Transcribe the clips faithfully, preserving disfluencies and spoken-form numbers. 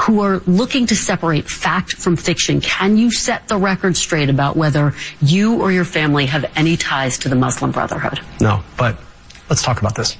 who are looking to separate fact from fiction, can you set the record straight about whether you or your family have any ties to the Muslim Brotherhood? No, but let's talk about this.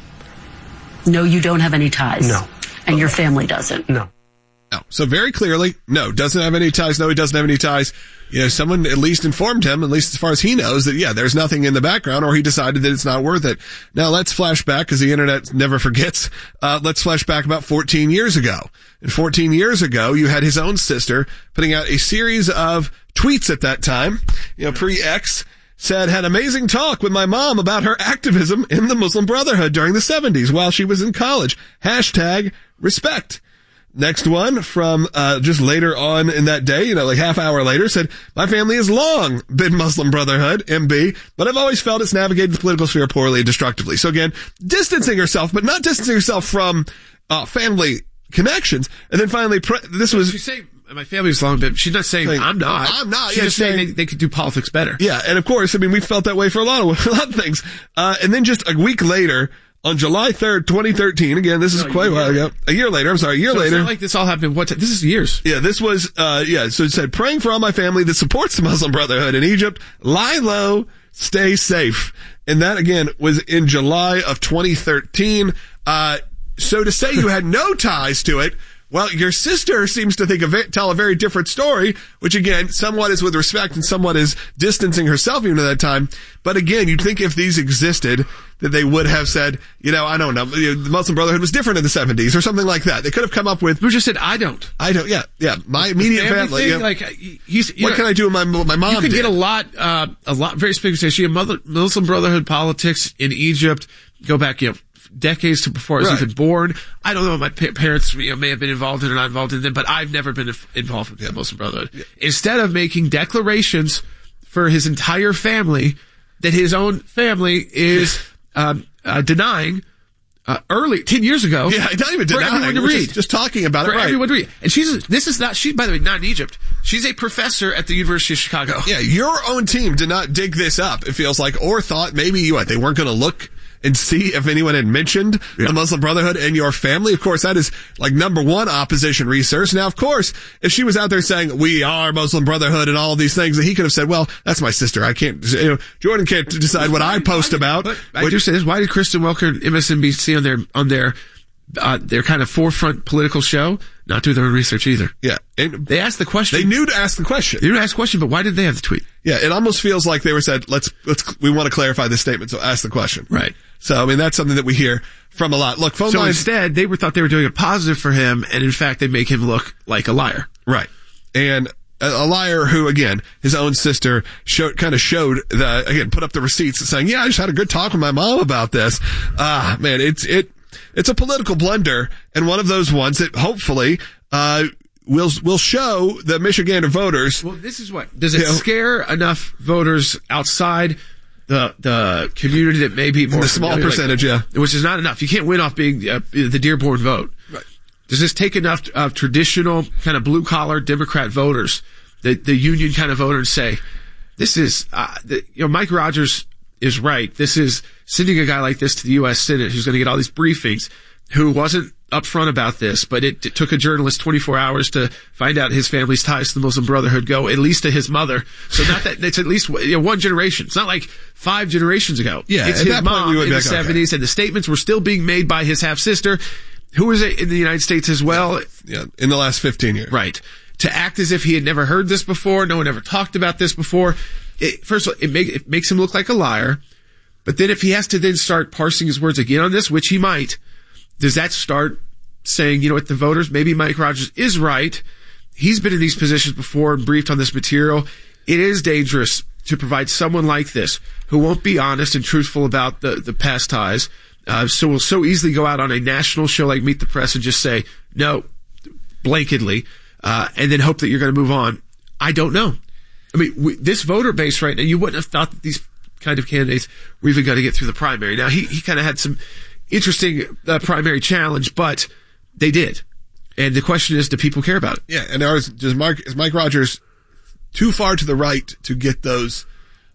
No, you don't have any ties. No. And your family doesn't. No. No. So very clearly, no, doesn't have any ties. No, he doesn't have any ties. You know, someone at least informed him, at least as far as he knows, that, yeah, there's nothing in the background, or he decided that it's not worth it. Now let's flash back, because the internet never forgets. Uh, let's flash back about fourteen years ago. And fourteen years ago, you had his own sister putting out a series of tweets at that time, you know, pre-X, said, had amazing talk with my mom about her activism in the Muslim Brotherhood during the seventies while she was in college. Hashtag respect. Next one from, uh, just later on in that day, you know, like half hour later, said, my family has long been Muslim Brotherhood, M B, but I've always felt it's navigated the political sphere poorly and destructively. So again, distancing herself, but not distancing herself from, uh, family connections. And then finally, pre- this was... She's saying, my family's long been, she's not saying, saying I'm not. I'm not. She's yeah, just saying, saying they, they could do politics better. Yeah, and of course, I mean, we felt that way for a lot of, a lot of things. Uh, and then just a week later, on July third, twenty thirteen, again, this is no, quite a while ago. A year later, I'm sorry, a year so later. It's not like this all happened, what, t- this is years. Yeah, this was, uh, yeah, so it said, praying for all my family that supports the Muslim Brotherhood in Egypt. Lie low, stay safe. And that, again, was in July of twenty thirteen. Uh, so to say you had no ties to it, well, your sister seems to think of it, tell a very different story, which again, somewhat is with respect and somewhat is distancing herself even at that time. But again, you'd think if these existed, that they would have said, you know, I don't know, the Muslim Brotherhood was different in the seventies or something like that. They could have come up with... Who just said, I don't. I don't, yeah, yeah. My immediate family. family thing, you know, like, he's, what know, can I do with my, my mom You could did. get a lot, uh, a lot, very specific. She had Muslim Brotherhood politics in Egypt. Go back, you know, decades to before I was right. even born. I don't know if my pa- parents you know, may have been involved in it or not involved in it, but I've never been involved with yeah. the Muslim Brotherhood. Yeah. Instead of making declarations for his entire family that his own family is um, uh, denying uh, early, ten years ago. Yeah, not even denying. For everyone to read. Just talking about for it, right. everyone to read. And she's, this is not, she's, by the way, not in Egypt. She's a professor at the University of Chicago. Yeah, your own team did not dig this up, it feels like, or thought maybe you what, they weren't going to look and see if anyone had mentioned yeah. the Muslim Brotherhood in your family. Of course, that is like number one opposition research. Now, of course, if she was out there saying, we are Muslim Brotherhood and all of these things, that he could have said, well, that's my sister. I can't, you know, Jordan can't decide what I post about. But I do say this, why did Kristen Welker and M S N B C on their, on their, uh, their kind of forefront political show not do their own research either? Yeah. And they asked the question. They knew to ask the question. They knew to ask the question, but why did they have the tweet? Yeah, it almost feels like they were said, let's, let's, we want to clarify this statement, so ask the question. Right. So, I mean, that's something that we hear from a lot. Look, phone so lines. So instead, they were thought they were doing a positive for him, and in fact, they make him look like a liar. Right. And a, a liar who, again, his own sister showed, kind of showed the, again, put up the receipts saying, yeah, I just had a good talk with my mom about this. Ah, man, it's, it, it's a political blunder, and one of those ones that hopefully, uh, will, will show the Michigander voters. Well, this is what, does it you know, scare enough voters outside the the community that may be more the small percentage, like, yeah, which is not enough. You can't win off being uh, the Dearborn vote. Right. Does this take enough of uh, traditional kind of blue collar Democrat voters, the the union kind of voters, say this is uh, the, you know Mike Rogers is right. This is sending a guy like this to the U S Senate who's going to get all these briefings, who wasn't upfront about this, but it, it took a journalist twenty-four hours to find out his family's ties to the Muslim Brotherhood go at least to his mother. So not that it's at least you know, one generation. It's not like five generations ago. Yeah, it's at his that mom point we in the back, seventies, okay. And the statements were still being made by his half sister, who was in the United States as well. Yeah, yeah, in the last fifteen years. Right. To act as if he had never heard this before, no one ever talked about this before. It, first of all, it, make, it makes him look like a liar. But then if he has to then start parsing his words again on this, which he might, does that start saying, you know what, the voters, maybe Mike Rogers is right. He's been in these positions before and briefed on this material. It is dangerous to provide someone like this who won't be honest and truthful about the, the past ties. Uh, so will so easily go out on a national show like Meet the Press and just say, no, blanketly, uh, and then hope that you're going to move on. I don't know. I mean, we, this voter base right now, you wouldn't have thought that these kind of candidates were even going to get through the primary. Now, he, he kind of had some interesting uh, primary challenge, but they did. And the question is, do people care about it? Yeah, and are, does Mark, is Mike Rogers too far to the right to get those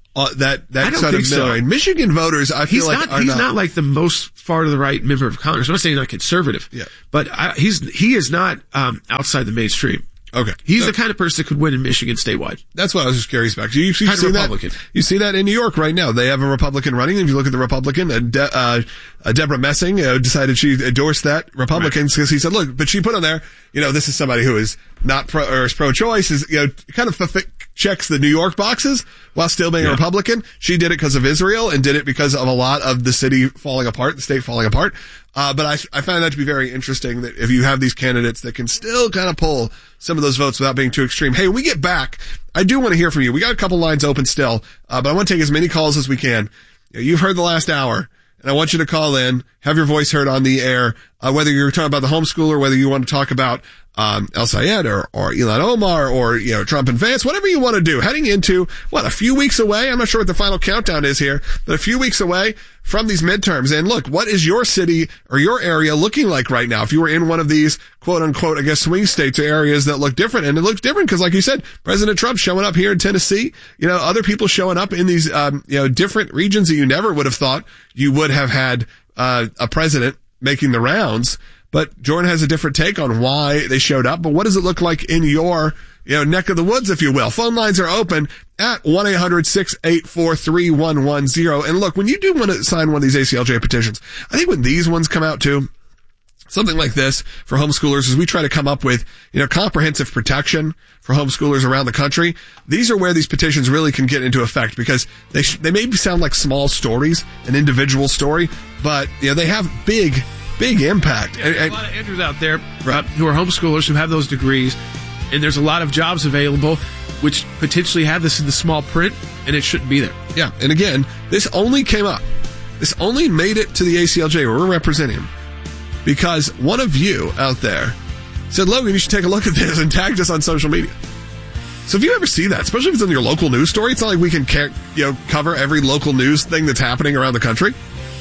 uh, that that I don't sort think of middle so. range. Michigan voters, I feel He's like not. are He's not, not like the most far to the right member of Congress. I'm not saying he's not conservative. Yeah. But I, he's he is not um, outside the mainstream. Okay. He's So- the kind of person that could win in Michigan statewide. That's what I was just curious about. You, you've Kind of seen Republican. that. You see that in New York right now. They have a Republican running. If you look at the Republican, uh, De- uh, uh, Deborah Messing uh, decided she endorsed that Republican because he said, "Look," but she put on there, you know, this is somebody who is not pro or is pro-choice, is you know, kind of fulfill, checks the New York boxes while still being Yeah. a Republican. She did it because of Israel and did it because of a lot of the city falling apart, the state falling apart. Uh, but I, I find that to be very interesting that if you have these candidates that can still kind of pull some of those votes without being too extreme. Hey, when we get back, I do want to hear from you. We got a couple lines open still, uh, but I want to take as many calls as we can. You know, you've heard the last hour, and I want you to call in, have your voice heard on the air, uh, whether you're talking about the homeschooler, whether you want to talk about um, El Sayed or, or Ilhan Omar or, you know, Trump and Vance, whatever you want to do. Heading into, what, a few weeks away? I'm not sure what the final countdown is here, but a few weeks away from these midterms. And look, what is your city or your area looking like right now? If you were in one of these quote unquote, I guess, swing states or areas that look different, and it looks different because, like you said, President Trump showing up here in Tennessee, you know, other people showing up in these, um, you know, different regions that you never would have thought you would have had, uh, a president making the rounds. But Jordan has a different take on why they showed up. But what does it look like in your, you know, neck of the woods, if you will? Phone lines are open at one eight hundred six eight four three one one zero. And look, when you do want to sign one of these A C L J petitions, I think when these ones come out too, something like this for homeschoolers, as we try to come up with, you know, comprehensive protection for homeschoolers around the country. These are where these petitions really can get into effect because they sh- they may sound like small stories, an individual story, but you know, they have big, big impact. Yeah, there's a lot of Andrews out there uh, who are homeschoolers who have those degrees, and there's a lot of jobs available which potentially have this in the small print, and it shouldn't be there. Yeah, and again, this only came up. This only made it to the A C L J where we're representing them because one of you out there said, Logan, you should take a look at this, and tagged us on social media. So if you ever see that, especially if it's in your local news story, it's not like we can you know cover every local news thing that's happening around the country.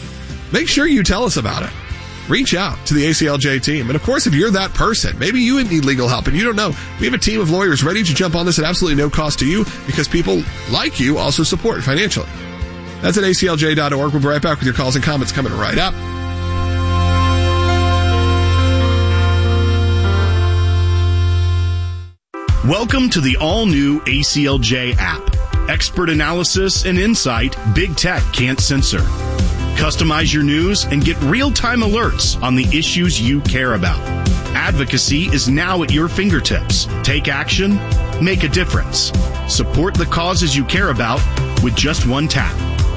Make sure you tell us about it. Reach out to the A C L J team. And of course, if you're that person, maybe you need legal help and you don't know, we have a team of lawyers ready to jump on this at absolutely no cost to you because people like you also support financially. That's at A C L J dot org. We'll be right back with your calls and comments coming right up. Welcome to the all-new A C L J app. Expert analysis and insight big tech can't censor. Customize your news and get real-time alerts on the issues you care about. Advocacy is now at your fingertips. Take action, make a difference. Support the causes you care about with just one tap.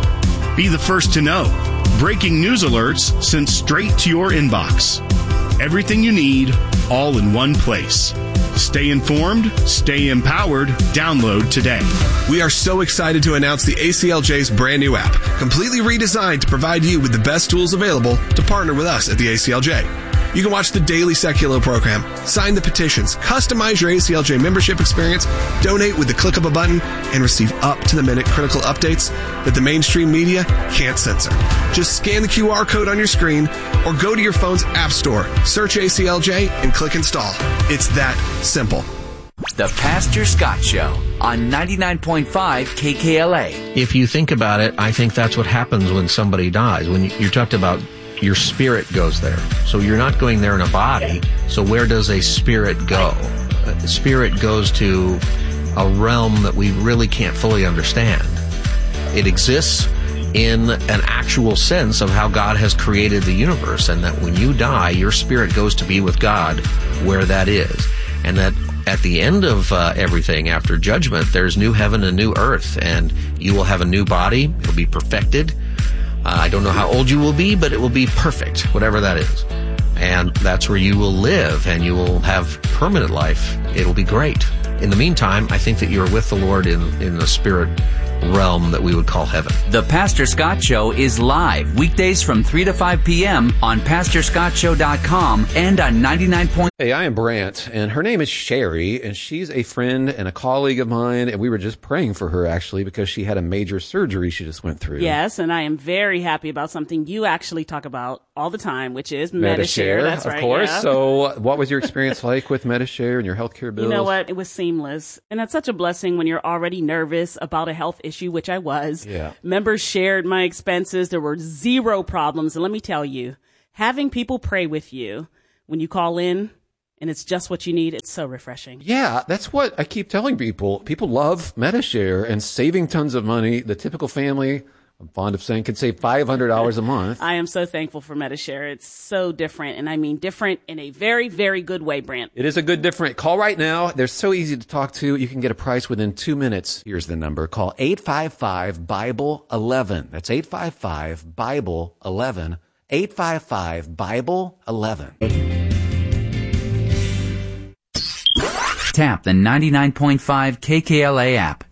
Be the first to know. Breaking news alerts sent straight to your inbox. Everything you need, all in one place. Stay informed, stay empowered. Download today. We are so excited to announce the A C L J's brand new app, completely redesigned to provide you with the best tools available to partner with us at the A C L J. You can watch the daily Secular program, sign the petitions, customize your A C L J membership experience, donate with the click of a button, and receive up-to-the-minute critical updates that the mainstream media can't censor. Just scan the Q R code on your screen or go to your phone's app store, search A C L J, and click install. It's that simple. The Pastor Scott Show on ninety-nine point five K K L A. If you think about it, I think that's what happens when somebody dies. When you, you talked about your spirit goes there. So you're not going there in a body. So where does a spirit go? A spirit goes to a realm that we really can't fully understand. It exists in an actual sense of how God has created the universe, and that when you die, your spirit goes to be with God where that is. And that at the end of uh, everything, after judgment, there's new heaven and new earth, and you will have a new body. It'll be perfected. Uh, I don't know how old you will be, but it will be perfect, whatever that is. And that's where you will live, and you will have permanent life. It'll be great. In the meantime, I think that you're with the Lord in, in the spirit realm that we would call heaven. The Pastor Scott Show is live weekdays from three to five p.m. on pastor scott show dot com and on ninety-nine point five. Hey, I am Brant, and her name is Sherry, and she's a friend and a colleague of mine, and we were just praying for her, actually, because she had a major surgery she just went through. Yes, and I am very happy about something you actually talk about all the time, which is Metashare. Metashare. That's of right. course. Yeah. So what was your experience like with Metashare and your healthcare bills? You know what? It was seamless. And that's such a blessing when you're already nervous about a health issue issue, which I was. Yeah. Members shared my expenses. There were zero problems. And let me tell you, having people pray with you when you call in and it's just what you need, it's so refreshing. Yeah, that's what I keep telling people. People love Medi-Share and saving tons of money. The typical family, I'm fond of saying, can save five hundred dollars a month. I am so thankful for Medi-Share. It's so different, and I mean different in a very, very good way, Brent. It is a good different. Call right now. They're so easy to talk to. You can get a price within two minutes. Here's the number. Call eight five five, Bible eleven. That's eight five five, Bible eleven. eight five five, Bible eleven. Tap the ninety-nine point five K K L A app.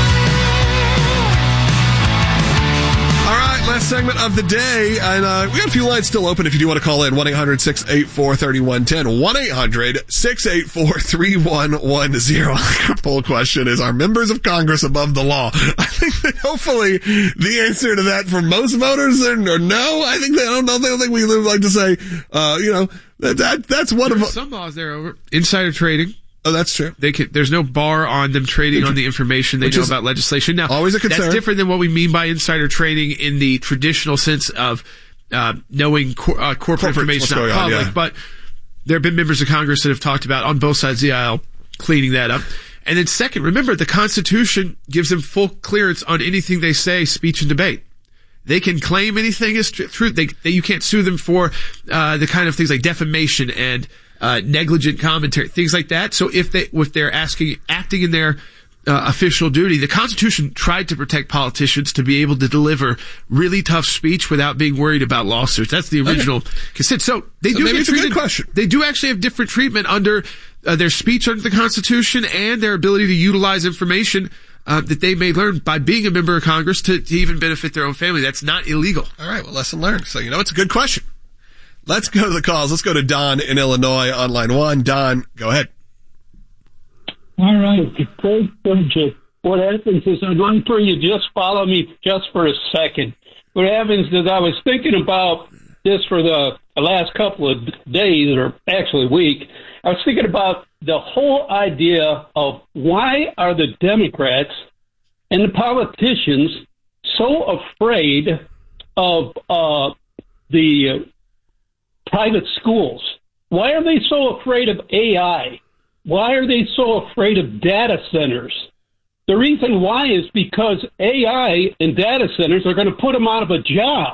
All right, last segment of the day, and uh, we got a few lines still open if you do want to call in. one eight hundred six eight four three one one zero. one eight hundred six eight four three one one zero. Our poll question is, are members of Congress above the law? I think that hopefully the answer to that for most voters are no. I think they don't know. They don't think we would like to say, uh, you know, that, that that's one There's of some laws there over insider trading. Oh, that's true. They can, there's no bar on them trading on the information they Which know is about legislation. Now, always a concern. That's different than what we mean by insider trading in the traditional sense of uh, knowing cor- uh, corporate, Corporate, information what's out going public. on, yeah. But there have been members of Congress that have talked about on both sides of the aisle cleaning that up. And then second, remember the Constitution gives them full clearance on anything they say, speech and debate. They can claim anything is tr- true. They, they, you can't sue them for uh, the kind of things like defamation and uh, negligent commentary, things like that. So if they, if they're asking, acting in their uh, official duty, the Constitution tried to protect politicians to be able to deliver really tough speech without being worried about lawsuits. That's the original consent. So they So do maybe get it's a good treated, question. They do actually have different treatment under uh, their speech under the Constitution and their ability to utilize information Uh, that they may learn by being a member of Congress to, to even benefit their own family. That's not illegal. All right, well, lesson learned. So, you know, it's a good question. Let's go to the calls. Let's go to Don in Illinois on line one. Don, go ahead. All right. Great subject. What happens is I'd like for you to just follow me just for a second. What happens is I was thinking about this for the last couple of days, or actually week. I was thinking about the whole idea of why are the Democrats and the politicians so afraid of uh, the uh, private schools? Why are they so afraid of A I? Why are they so afraid of data centers? The reason why is because A I and data centers are going to put them out of a job.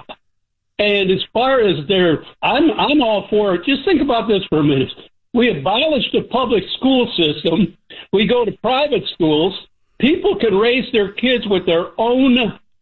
And as far as their, I'm, I'm all for it. Just think about this for a minute. We abolished the public school system. We go to private schools. People can raise their kids with their own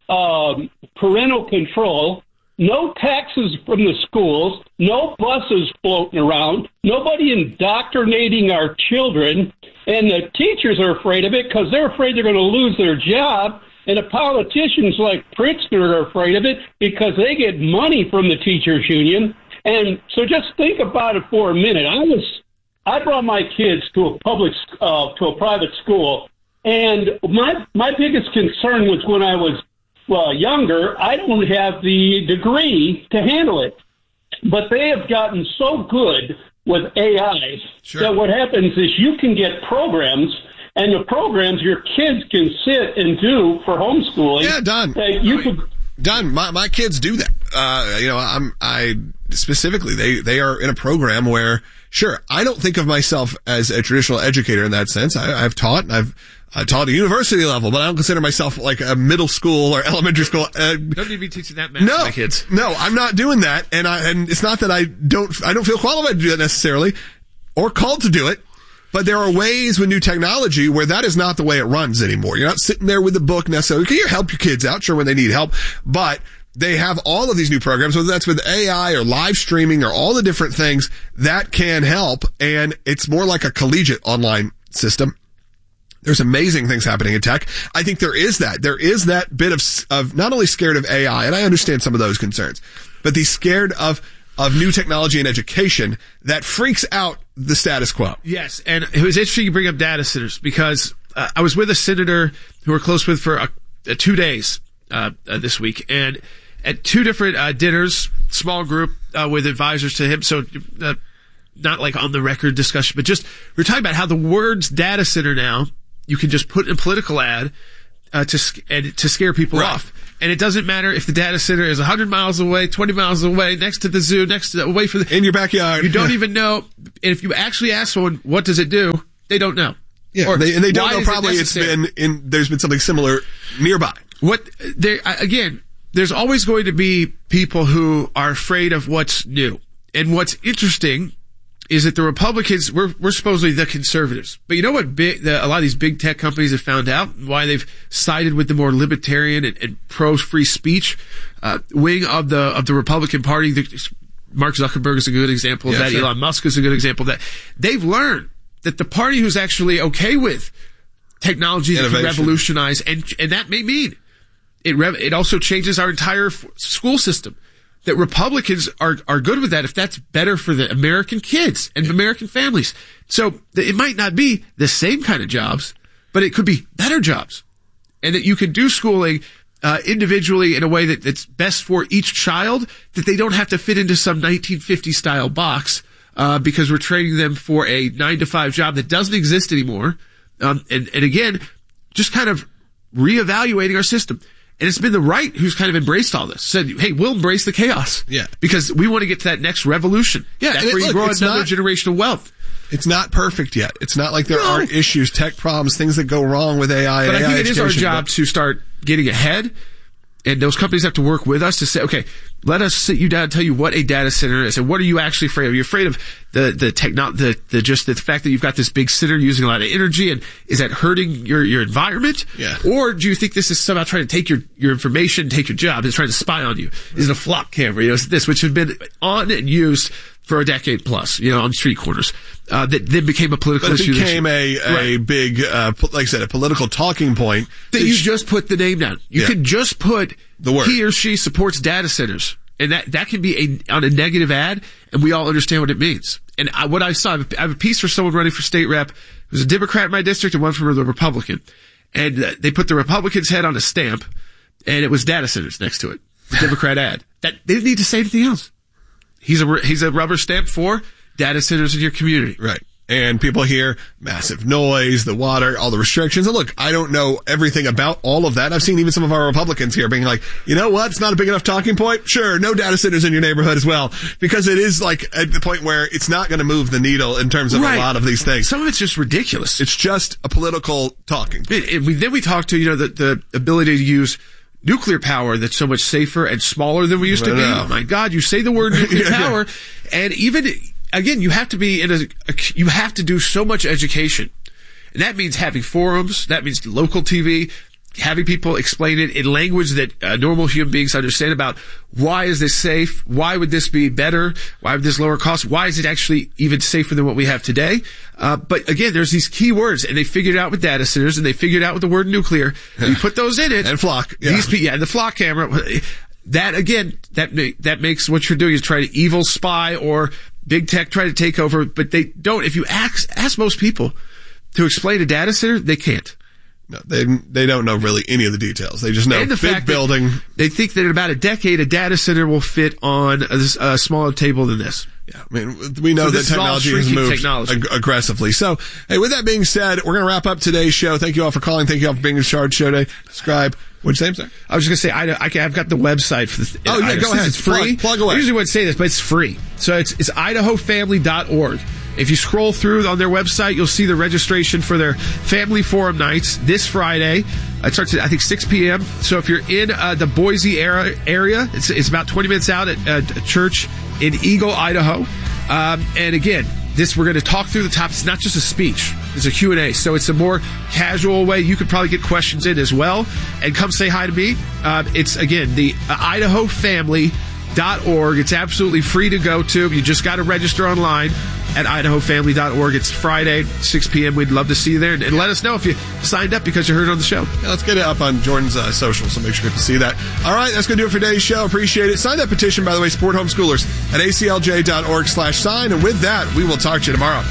um, parental control. No taxes from the schools. No buses floating around. Nobody indoctrinating our children. And the teachers are afraid of it because they're afraid they're going to lose their job. And the politicians like Pritzker are afraid of it because they get money from the teachers union. And so just think about it for a minute. I was, I brought my kids to a public, uh, to a private school, and my my biggest concern was when I was uh, younger, I don't have the degree to handle it, but they have gotten so good with A I Sure. that what happens is you can get programs. And the programs your kids can sit and do for homeschooling. Yeah, Don. Uh, you could, Don, my, my kids do that. Uh, you know, I'm, I specifically, they, they are in a program where, sure, I don't think of myself as a traditional educator in that sense. I, I've taught and I've, I taught at university level, but I don't consider myself like a middle school or elementary school. Uh, Don't need to be teaching that math no, to my kids. no, I'm not doing that. And I, and it's not that I don't, I don't feel qualified to do that necessarily or called to do it. But there are ways with new technology where that is not the way it runs anymore. You're not sitting there with the book necessarily. Can you help your kids out? Sure, when they need help. But they have all of these new programs, whether that's with A I or live streaming or all the different things that can help. And it's more like a collegiate online system. There's amazing things happening in tech. I think there is that. There is that bit of, of not only scared of A I, and I understand some of those concerns, but the scared of of new technology and education that freaks out the status quo. Yes, and it was interesting you bring up data centers because uh, I was with a senator who we're close with for uh, uh, two days uh, uh, this week, and at two different uh, dinners, small group uh, with advisors to him, so uh, not like on the record discussion, but just we're talking about how the words data center now, you can just put in a political ad uh, to sc- and to scare people Right. off. And it doesn't matter if the data center is one hundred miles away, twenty miles away, next to the zoo, next to away from the in your backyard. You don't even know. And if you actually ask someone, what does it do? They don't know. Yeah, Or they, and they don't why know. is it Probably it's necessary? been in. There's been something similar nearby. What there again? There's always going to be people who are afraid of what's new. And what's interesting is that the Republicans, we're, we're supposedly the conservatives. But you know what big, the, a lot of these big tech companies have found out? Why they've sided with the more libertarian and, and pro-free speech uh, wing of the of the Republican Party. The, Mark Zuckerberg is a good example of Yeah, that. sure. Elon Musk is a good example of that. They've learned that the party who's actually okay with technology that can Innovation. revolutionize, and and that may mean it rev- it also changes our entire f- school system. That Republicans are are good with that if that's better for the American kids and American families. So th- it might not be the same kind of jobs, but it could be better jobs, and that you can do schooling uh, individually in a way that, that's best for each child. That they don't have to fit into some nineteen fifties style box uh, because we're training them for a nine to five job that doesn't exist anymore. Um, and and again, just kind of reevaluating our system. And it's been the right who's kind of embraced all this. Said, hey, we'll embrace the chaos. Yeah. Because we want to get to that next revolution. Yeah, That's and where it- you look, grow it's another not- generation of wealth. It's not perfect yet. It's not like there No. aren't issues, tech problems, things that go wrong with A I. But and I A I think it is our education, job but- to start getting ahead. And those companies have to work with us to say, okay, let us sit you down and tell you what a data center is and what are you actually afraid of? You're afraid of the, the techno, the, the, just the fact that you've got this big center using a lot of energy, and is that hurting your, your environment? Yeah. Or do you think this is somehow trying to take your, your information, take your job, is trying to spy on you? Is it a flock camera? You know, is it this, which have been on and used for a decade plus, you know, on street corners, uh, that then became a political But it issue. that became you- a, a Right. big, uh, po- like I said, a political talking point. that you just put the name down. You Yeah. can just put The word. he or she supports data centers, and that that can be a on a negative ad, and we all understand what it means. And I, what I saw, I have, a, I have a piece for someone running for state rep who's a Democrat in my district and one from the Republican, and uh, they put the Republican's head on a stamp, and it was data centers next to it, the Democrat ad. That they didn't need to say anything else. He's a he's a rubber stamp for data centers in your community. Right. And people hear massive noise, the water, all the restrictions. And look, I don't know everything about all of that. I've seen even some of our Republicans here being like, you know what? It's not a big enough talking point. Sure. No data centers in your neighborhood as well. Because it is like at the point where it's not going to move the needle in terms of Right. a lot of these things. Some of it's just ridiculous. It's just a political talking. And and we, then we talked to, you know, the, the ability to use nuclear power that's so much safer and smaller than we used to I be. know. Oh my God, you say the word nuclear Yeah, yeah. power, and even, again, you have to be in a, a, you have to do so much education. And that means having forums, that means local T V, having people explain it in language that uh, normal human beings understand about why is this safe? Why would this be better? Why would this lower cost? Why is it actually even safer than what we have today? Uh, but again, there's these key words, and they figured it out with data centers, and they figured out with the word nuclear. You put those in it. And flock. Yeah. These, pe- yeah, and the flock camera. That again, that ma- that makes what you're doing is try to evil spy or big tech try to take over, but they don't. If you ask ask most people to explain a data center, they can't. No, they they don't know really any of the details. They just know And the big fact that building. They think that in about a decade, a data center will fit on a, a smaller table than this. Yeah, I mean, we know So that this is all technology has shrinking moved technology. ag- aggressively. So, hey, with that being said, we're going to wrap up today's show. Thank you all for calling. Thank you all for being in charge show today. Subscribe. What'd you say, sir? I was just going to say, I, I, I've got the website for this. Oh, yeah, Idaho. go Since ahead. It's free. Plug- plug away. I usually wouldn't say this, but it's free. So it's, it's idaho family dot org. If you scroll through on their website, you'll see the registration for their family forum nights this Friday. It starts at, I think, six p.m. So if you're in uh, the Boise area, area it's, it's about twenty minutes out at uh, a church in Eagle, Idaho. Um, and again, this we're going to talk through the top. It's not just a speech; it's a Q and A. So it's a more casual way. You could probably get questions in as well, and come say hi to me. Uh, it's again the uh, idaho family dot org. It's absolutely free to go to. You just got to register online at idaho family dot org. It's Friday, six p.m. We'd love to see you there, and, and let us know if you signed up because you heard it on the show. Yeah, let's get it up on Jordan's uh, social, so make sure people see that. All right, that's going to do it for today's show. Appreciate it. Sign that petition, by the way, support homeschoolers at a c l j dot org slash sign. And with that, we will talk to you tomorrow.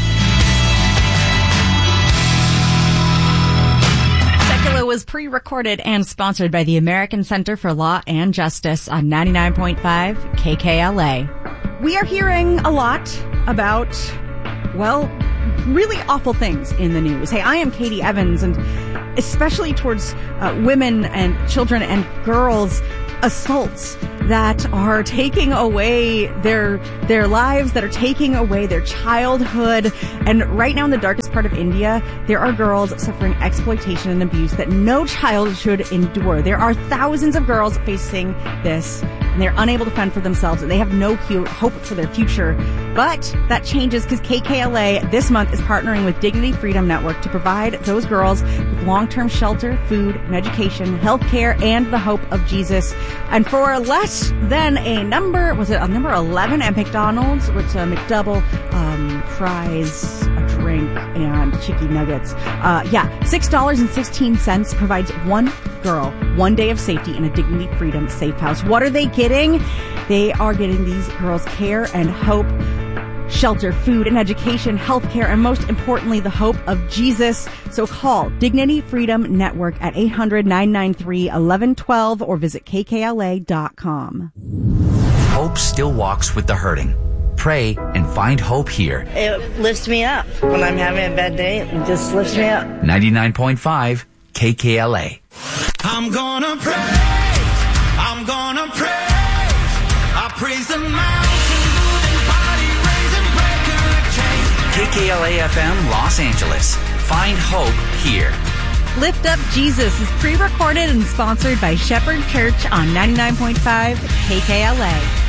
Secular was pre-recorded and sponsored by the American Center for Law and Justice on ninety-nine point five K K L A. We are hearing a lot about, well, really awful things in the news. Hey, I am Katie Evans, and especially towards uh, women and children and girls, assaults that are taking away their their lives, that are taking away their childhood. And right now in the darkest part of India, there are girls suffering exploitation and abuse that no child should endure. There are thousands of girls facing this, and they're unable to fend for themselves, and they have no hope for their future. But that changes because K K L A this month is partnering with Dignity Freedom Network to provide those girls with long-term shelter, food, and education, health care, and the hope of Jesus. And for less than a number, was it a number eleven at McDonald's, which a McDouble, um, fries, a drink, and chicken nuggets. Uh, yeah, six dollars and sixteen cents provides one girl one day of safety in a Dignity Freedom safe house. What are they getting? They are getting these girls care and hope, shelter, food, and education, health care, and most importantly, the hope of Jesus. So call Dignity Freedom Network at eight hundred, nine nine three, one one one two or visit K K L A dot com. Hope still walks with the hurting. Pray and find hope here. It lifts me up. When I'm having a bad day, it just lifts me up. ninety-nine point five K K L A. I'm gonna praise. I'm gonna praise. I praise the mountain, moving body, raising breaker chains. K K L A F M Los Angeles. Find hope here. Lift Up Jesus is pre-recorded and sponsored by Shepherd Church on ninety-nine point five K K L A.